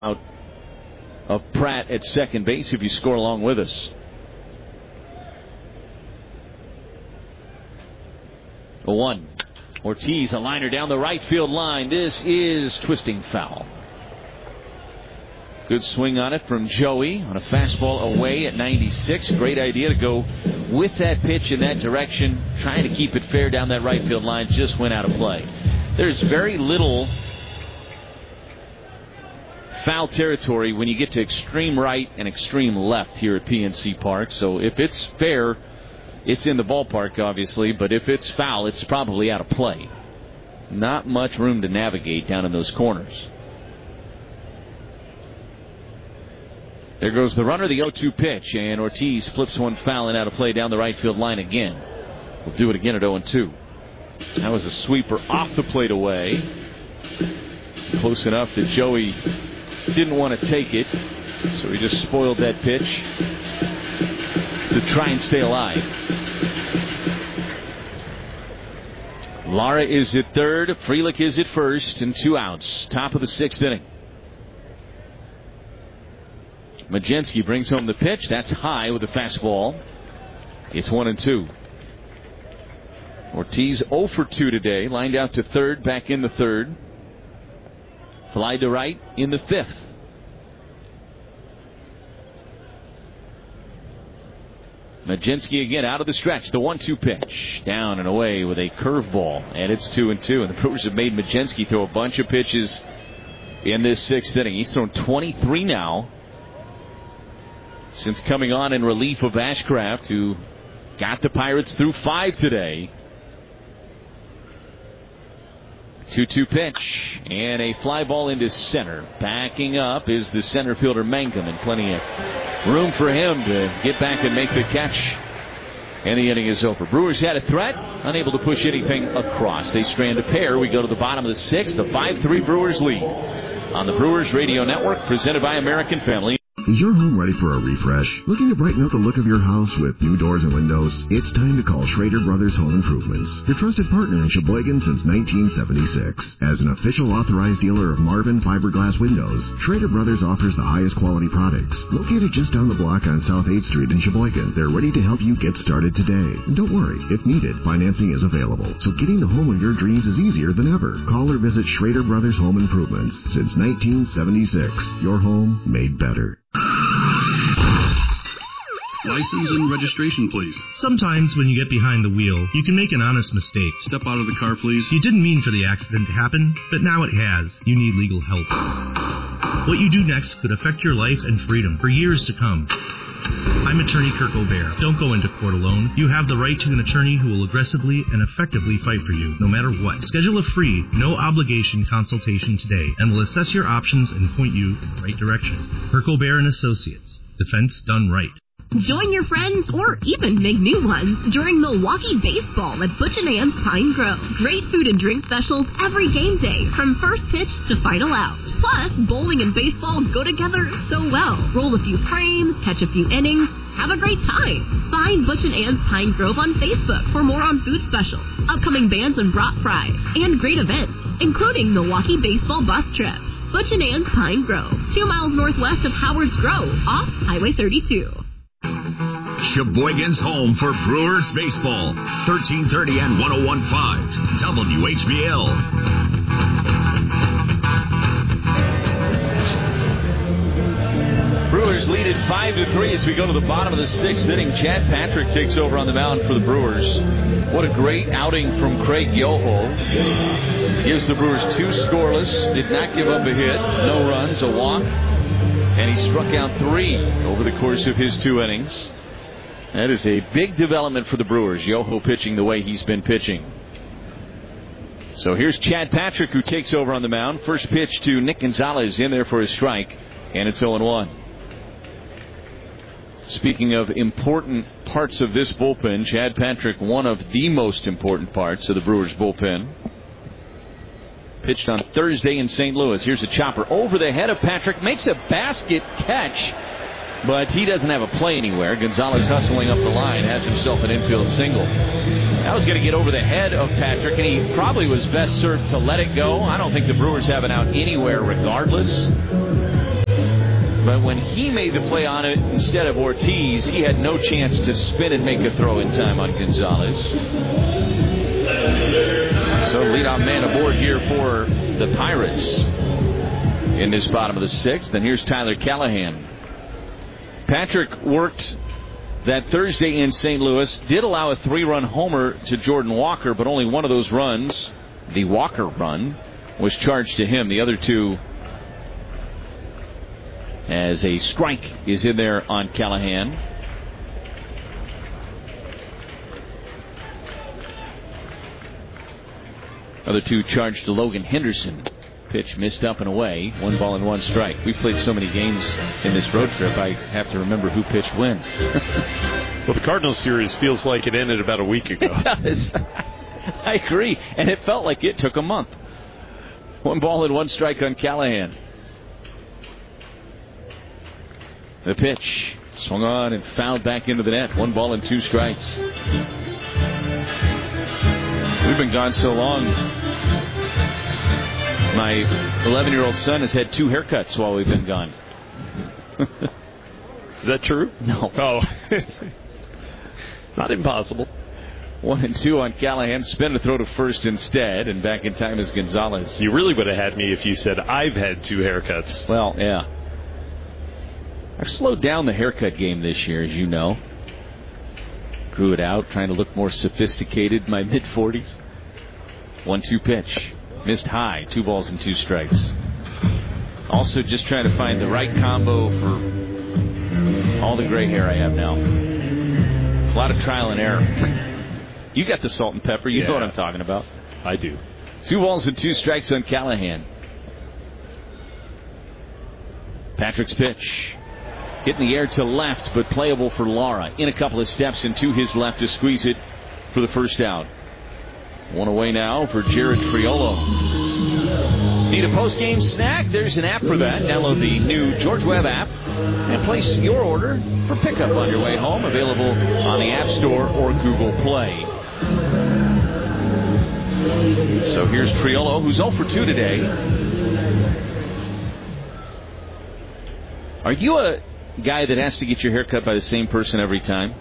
out of Pratt at second base if you score along with us. 1. Ortiz, a liner down the right field line. This is twisting foul. Good swing on it from Joey on a fastball away at 96. Great idea to go with that pitch in that direction, trying to keep it fair down that right field line. Just went out of play. There's very little foul territory when you get to extreme right and extreme left here at PNC Park. So if it's fair, it's in the ballpark, obviously. But if it's foul, it's probably out of play. Not much room to navigate down in those corners. There goes the runner, the 0-2 pitch, and Ortiz flips one foul and out of play down the right field line again. We'll do it again at 0-2. That was a sweeper off the plate away. Close enough that Joey didn't want to take it, so he just spoiled that pitch to try and stay alive. Lara is at third, Frelick is at first, and 2 outs. Top of the 6th inning. Mlodzinski brings home the pitch. That's high with a fastball. It's 1-2. Ortiz 0 for 2 today. Lined out to third, back in the third. Fly to right in the 5th. Mlodzinski again out of the stretch. The 1-2 pitch. Down and away with a curveball. And it's 2-2. And the Brewers have made Mlodzinski throw a bunch of pitches in this 6th inning. He's thrown 23 now since coming on in relief of Ashcraft, who got the Pirates through 5 today. 2-2 pitch and a fly ball into center. Backing up is the center fielder Mangum, and plenty of room for him to get back and make the catch. And the inning is over. Brewers had a threat, unable to push anything across. They strand a pair. We go to the bottom of the 6th. The 5-3 Brewers lead on the Brewers Radio Network, presented by American Family. Is your home ready for a refresh? Looking to brighten up the look of your house with new doors and windows? It's time to call Schrader Brothers Home Improvements, your trusted partner in Sheboygan since 1976. As an official authorized dealer of Marvin fiberglass windows, Schrader Brothers offers the highest quality products. Located just down the block on South 8th Street in Sheboygan, they're ready to help you get started today. And don't worry, if needed, financing is available. So getting the home of your dreams is easier than ever. Call or visit Schrader Brothers Home Improvements. Since 1976, your home made better. License and registration, please. Sometimes when you get behind the wheel, you can make an honest mistake. Step out of the car, please. You didn't mean for the accident to happen, but now it has. You need legal help. What you do next could affect your life and freedom for years to come. I'm attorney Kirk O'Bear. Don't go into court alone. You have the right to an attorney who will aggressively and effectively fight for you, no matter what. Schedule a free, no-obligation consultation today, and we'll assess your options and point you in the right direction. Kirk O'Bear and Associates. Defense done right. Join your friends or even make new ones during Milwaukee Baseball at Butch & Ann's Pine Grove. Great food and drink specials every game day, from first pitch to final out. Plus, bowling and baseball go together so well. Roll a few frames, catch a few innings, have a great time. Find Butch & Ann's Pine Grove on Facebook for more on food specials, upcoming bands and brat fries, and great events, including Milwaukee Baseball bus trips. Butch & Ann's Pine Grove, 2 miles northwest of Howard's Grove, off Highway 32. Sheboygan's home for Brewers baseball. 1330 and 101.5 WHBL. Brewers lead it 5-3 as we go to the bottom of the 6th inning. Chad Patrick takes over on the mound for the Brewers. What a great outing from Craig Yoho. Gives the Brewers 2 scoreless. Did not give up a hit. No runs, a walk. And he struck out 3 over the course of his 2 innings. That is a big development for the Brewers. Yoho pitching the way he's been pitching. So here's Chad Patrick, who takes over on the mound. First pitch to Nick Gonzalez, in there for a strike, and it's 0-1. Speaking of important parts of this bullpen, Chad Patrick, one of the most important parts of the Brewers bullpen. Pitched on Thursday in St. Louis. Here's a chopper over the head of Patrick. Makes a basket catch, but he doesn't have a play anywhere. Gonzalez hustling up the line, has himself an infield single. That was going to get over the head of Patrick, and he probably was best served to let it go. I don't think the Brewers have an out anywhere regardless. but when he made the play on it instead of Ortiz, he had no chance to spin and make a throw in time on Gonzalez. So leadoff man aboard here for the Pirates in this bottom of the sixth. And here's Tyler Callahan. Patrick worked that Thursday in St. Louis, did allow a 3-run homer to Jordan Walker, but only one of those runs, the Walker run, was charged to him. The other two, as a strike is in there on Callahan. Other two charged to Logan Henderson. Pitch missed up and away. 1 ball and 1 strike. We've played so many games in this road trip, I have to remember who pitched when. Well, the Cardinals series feels like it ended about a week ago. It does. I agree. And it felt like it took a month. 1 ball and 1 strike on Callahan. The pitch swung on and fouled back into the net. 1 ball and 2 strikes. We've been gone so long. My 11-year-old son has had 2 haircuts while we've been gone. Is that true? No. Oh. Not impossible. 1 and 2 on Callahan. Spin to throw to first instead, and back in time is Gonzalez. You really would have had me if you said I've had 2 haircuts. Well, yeah. I've slowed down the haircut game this year, as you know. Grew it out, trying to look more sophisticated in my mid-40s. 1-2 pitch. Missed high. 2 balls and 2 strikes. Also just trying to find the right combo for all the gray hair I have now. A lot of trial and error. You got the salt and pepper. You know what I'm talking about. I do. 2 balls and 2 strikes on Callahan. Patrick's pitch. Hit in the air to left, but playable for Lara. In a couple of steps and to his left to squeeze it for the first out. 1 away now for Jared Triolo. Need a post-game snack? There's an app for that. Download the new George Webb app and place your order for pickup on your way home. Available on the App Store or Google Play. So here's Triolo, who's 0 for 2 today. Are you a guy that has to get your hair cut by the same person every time?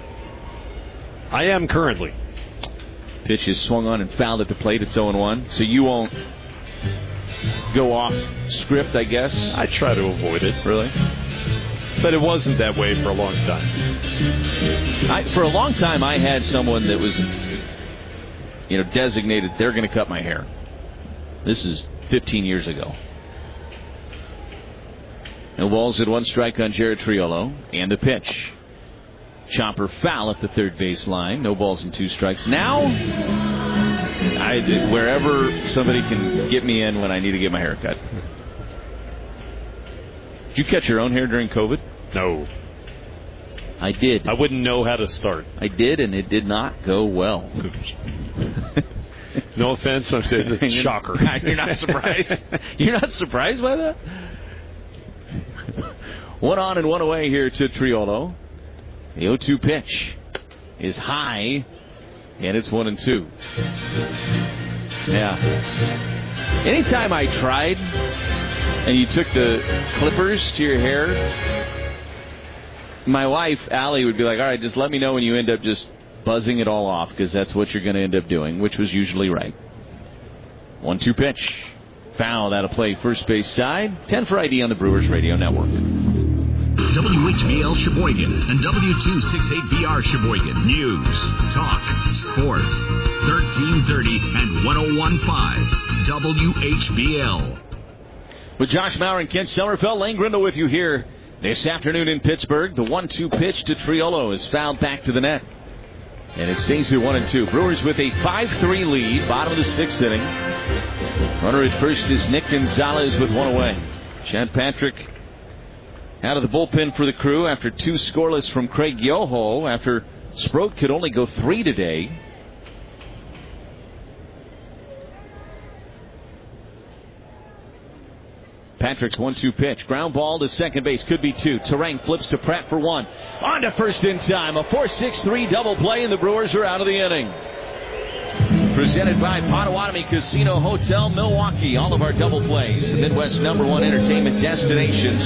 I am currently. Pitch is swung on and fouled at the plate. It's 0-1. So you won't go off script, I guess? I try to avoid it. Really? But it wasn't that way for a long time. For a long time, I had someone that was, designated, they're going to cut my hair. This is 15 years ago. No balls and 1 strike on Jared Triolo. And the pitch. Chopper foul at the third base line. No balls and 2 strikes. Now, wherever somebody can get me in when I need to get my hair cut. Did you cut your own hair during COVID? No. I did. I wouldn't know how to start. I did, and it did not go well. No offense, I'm saying it's shocker. You're not surprised? You're not surprised by that? 1 on and 1 away here to Triolo. The 0-2 pitch is high, and it's 1-2. Yeah. Anytime I tried, and you took the clippers to your hair, my wife, Allie, would be like, all right, just let me know when you end up just buzzing it all off, because that's what you're going to end up doing, which was usually right. 1-2 pitch. Fouled out of play, first base side. 10 for ID on the Brewers Radio Network. WHBL Sheboygan and W268BR Sheboygan. News, talk, sports. 1330 and 101.5 WHBL. With Josh Maurer and Ken Sommerfeld, Lane Grindle with you here this afternoon in Pittsburgh. The 1-2 pitch to Triolo is fouled back to the net. And it stays at 1-2. Brewers with a 5-3 lead, bottom of the 6th inning. Runner at first is Nick Gonzalez with 1 away. Chad Patrick out of the bullpen for the Crew after 2 scoreless from Craig Yoho after Sproat could only go 3 today. Patrick's 1-2 pitch. Ground ball to second base. Could be 2. Terang flips to Pratt for 1. On to first in time. A 4-6-3 double play, and the Brewers are out of the inning. Presented by Potawatomi Casino Hotel, Milwaukee. All of our double plays. The Midwest #1 entertainment destination.